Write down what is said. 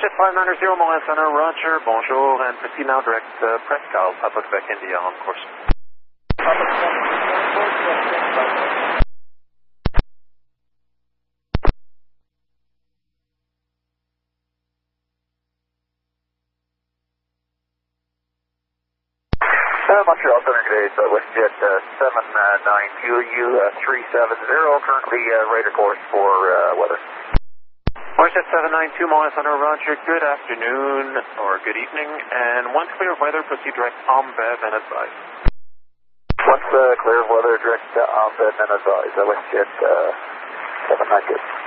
WestJet 590 Montréal Center, Roger, bonjour, and proceed now direct Prescal, Papa Quebec, India, on course. Montreal Center today is WestJet 792U 370, currently radar course for weather. WestJet 792 Montréal Center, Roger, good afternoon or good evening, and once clear of weather, proceed direct Ambev and advise. Once clear of weather, direct Ambev and advise, WestJet 792.